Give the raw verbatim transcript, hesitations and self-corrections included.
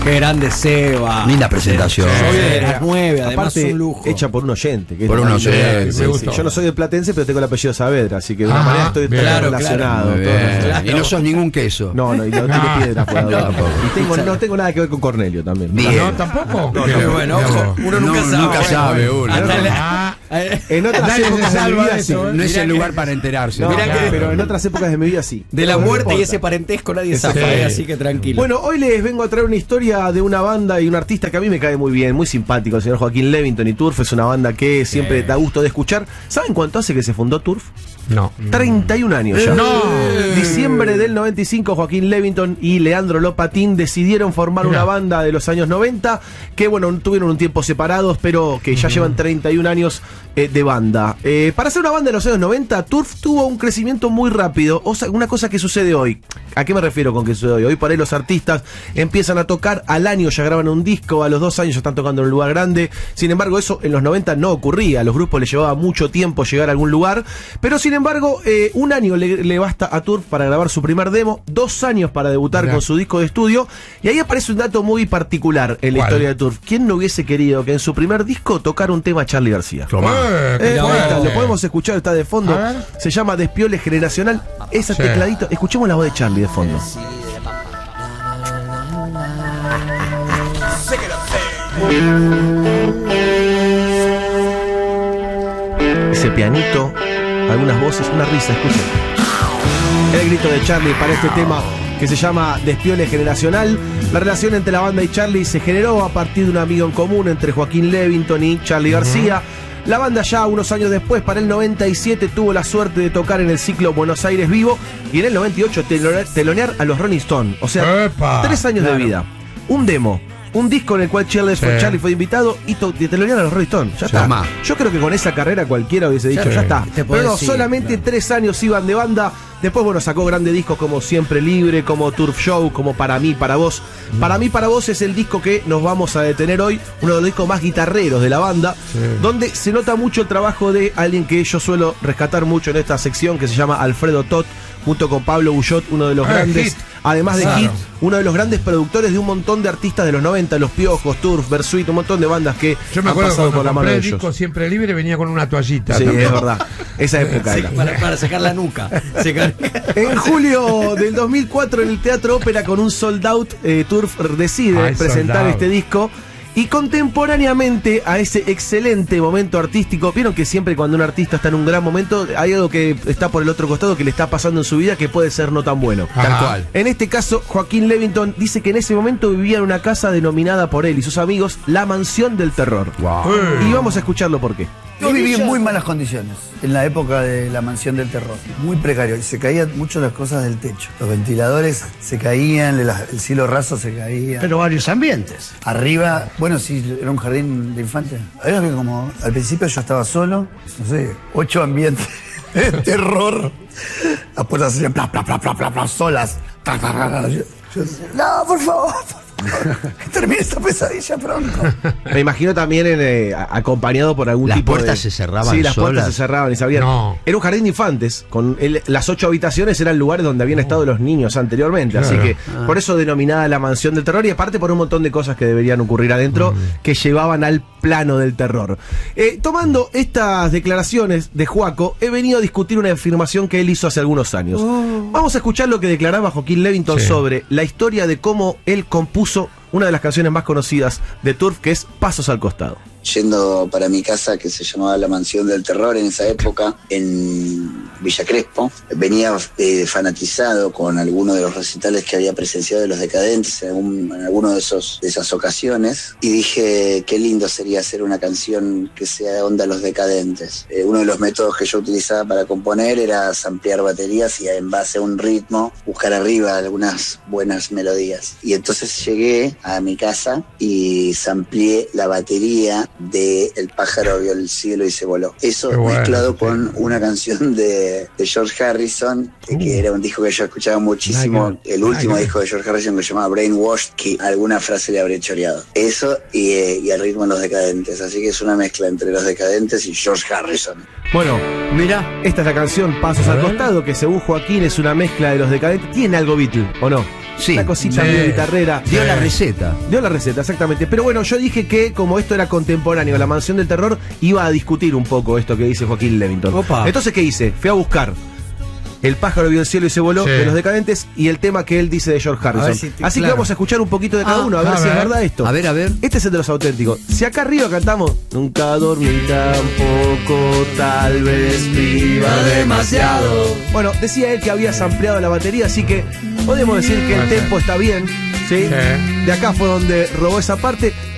Qué grande Seba. Linda presentación. Sí, sí. Sí. De las nueve, además Aparte, un lujo. hecha por un oyente. Que Por es un la- oyente, sí, me sí. gustó. Yo no soy de Platense, pero tengo el apellido Saavedra, así que de una Ah, manera estoy bien. todo Claro, relacionado. Muy todo bien. relacionado. Y no sos ningún queso. No, no, y no, No. tengo piedra por la duda. tampoco. Y tengo, no tengo nada que ver con Cornelio también. Bien. ¿No, tampoco? No, Mira, no, bueno, mira ojo, vos. uno nunca No, sabe. nunca sabe uno. Hasta Ah, la- En otras Nadie se épocas de mi salva vida de sí. eso, ¿eh? No es Mirá el que- lugar para enterarse. No, Mirá que- pero en otras épocas de mi vida sí. De la Pero no muerte y importa. ese parentesco nadie Eso sabe, sí. eh, así que tranquilo. Bueno, hoy les vengo a traer una historia de una banda y un artista que a mí me cae muy bien, muy simpático, el señor Joaquín Levington y Turf. Es una banda que siempre da gusto de escuchar. ¿Saben cuánto hace que se fundó Turf? No. treinta y un años ya. No. Diciembre del noventa y cinco, Joaquín Levington y Leandro Lopatín decidieron formar Mirá. una banda de los años noventa que, bueno, tuvieron un tiempo separados, pero que ya llevan treinta y un años eh, de banda. Eh, para ser una banda de los años noventa, Turf tuvo un crecimiento muy rápido. O sea, una cosa que sucede hoy. ¿A qué me refiero con que sucede hoy? Hoy por ahí los artistas empiezan a tocar, al año ya graban un disco, a los dos años ya están tocando en un lugar grande. Sin embargo, eso en los noventa no ocurría. A los grupos les llevaba mucho tiempo llegar a algún lugar. Pero sin embargo, eh, un año le, le basta a Turf para grabar su primer demo, dos años para debutar Mirá. con su disco de estudio. Y ahí aparece un dato muy particular en la ¿Cuál? historia de Turf. ¿Quién no hubiese querido que en su primer disco tocara un tema Charly García? Tomá. Eh, qué Eh, ahí fuerte. está, lo podemos escuchar, está de fondo. A ver. Se llama Despiole Generacional. Ese Sí. tecladito. Escuchemos la voz de Charly de fondo. Ese pianito, algunas voces, una risa, escuchen. El grito de Charly para este tema que se llama Despiole Generacional. La relación entre la banda y Charly se generó a partir de un amigo en común entre Joaquín Levington y Charly García. La banda ya unos años después, para el noventa y siete, tuvo la suerte de tocar en el ciclo Buenos Aires Vivo y en el noventa y ocho telo- telonear a los Rolling Stones. O sea, ¡Epa! tres años de vida, un demo, un disco en el cual Charlie, Sí. fue, Charlie fue invitado y to- y telonear a los Rolling Stones. Ya está. Tomá. Yo creo que con esa carrera cualquiera hubiese dicho, Sí. ya está. Te podés Pero no, decir, solamente claro. tres años iban de banda. Después, bueno, sacó grandes discos como Siempre Libre, como Turf Show, como Para mí, para vos. Para mí, para vos es el disco que nos vamos a detener hoy, uno de los discos más guitarreros de la banda, Sí. donde se nota mucho el trabajo de alguien que yo suelo rescatar mucho en esta sección, que se llama Alfredo Tot, junto con Pablo Bullot, uno de los Ah, grandes, Hit. además de Claro. Hit, uno de los grandes productores de un montón de artistas de los noventa, Los Piojos, Turf, Bersuit, un montón de bandas que Yo me han acuerdo pasado cuando por la mano compré de el ellos. disco Siempre Libre venía con una toallita. Sí, también. es verdad. Esa época Sí, era. para, para sacar la nuca. Secar- En julio del dos mil cuatro, en el Teatro Ópera, con un sold out, eh, Turf decide Ay, presentar sold out. este disco. Y contemporáneamente a ese excelente momento artístico, vieron que siempre cuando un artista está en un gran momento, hay algo que está por el otro costado que le está pasando en su vida que puede ser no tan bueno. Ajá. Tal cual. En este caso, Joaquín Levington dice que en ese momento vivía en una casa denominada por él y sus amigos La Mansión del Terror. Wow. Eh. Y vamos a escucharlo por qué. Yo viví en muy malas condiciones en la época de la Mansión del Terror. Muy precario. Y se caían mucho las cosas del techo. Los ventiladores se caían, el, el cielo raso se caía. Pero varios ambientes. Arriba, bueno, sí, era un jardín de infantes. Era que como al principio yo estaba solo, no sé, ocho ambientes de terror. Las puertas hacían pla, pla, pla, pla, pla, pla, solas. Ta, ta, ta, ta. Yo- yo decía, no, por favor, por favor, que termine esta pesadilla pronto. Me imagino también en, eh, a- acompañado por algún ¿Las tipo de... puertas se cerraban Sí, las puertas solas? se cerraban y se abrían. No. Era un jardín de infantes. Con el- las ocho habitaciones eran lugares donde habían estado los niños anteriormente. Así Claro. que por eso denominada la Mansión del Terror y aparte por un montón de cosas que deberían ocurrir adentro que llevaban al plano del terror. Eh, tomando estas declaraciones de Joaco, he venido a discutir una afirmación que él hizo hace algunos años. Vamos a escuchar lo que declaraba Joaquín Levington Sí. sobre la historia de cómo él compuso una de las canciones más conocidas de Turf, que es Pasos al Costado. Yendo para mi casa, que se llamaba La Mansión del Terror en esa época, en Villa Crespo, venía eh, fanatizado con alguno de los recitales que había presenciado de Los Decadentes en, algún, en alguno de, esos, de esas ocasiones, y dije, qué lindo sería hacer una canción que sea de onda Los Decadentes. Eh, uno de los métodos que yo utilizaba para componer era samplear baterías y en base a un ritmo buscar arriba algunas buenas melodías. Y entonces llegué a mi casa y sampleé la batería de El pájaro vio el cielo y se voló. Eso Qué bueno, mezclado sí. con una canción de, de George Harrison, que, que era un disco que yo escuchaba muchísimo, el último disco de George Harrison que se llamaba Brainwashed, que alguna frase le habré choreado. Eso y, eh, y el ritmo en Los Decadentes. Así que es una mezcla entre Los Decadentes y George Harrison. Bueno, Mira, esta es la canción Pasos A al ver. Costado, que según Joaquín es una mezcla de Los Decadentes. ¿Tiene algo Beatle o no? Sí. Una cosita Sí. medio guitarrera. Dio la receta. Dio la receta, exactamente. Pero bueno, yo dije que como esto era contemporáneo, La Mansión del Terror, iba a discutir un poco esto que dice Joaquín Levington. Opa. Entonces, ¿qué hice? Fui a buscar El pájaro vio el cielo y se voló, Sí. de Los Decadentes, y el tema que él dice de George Harrison. ver si te- Así claro. que vamos a escuchar un poquito de cada Ah, uno, a ver a si ver. es verdad esto. A ver, a ver. Este es el de los auténticos. Si acá arriba cantamos Nunca dormí tampoco, tal vez viva demasiado. Bueno, decía él que había sampleado la batería, así que podemos decir que el Puede ser. tempo está bien, ¿sí? Sí. De acá fue donde robó esa parte.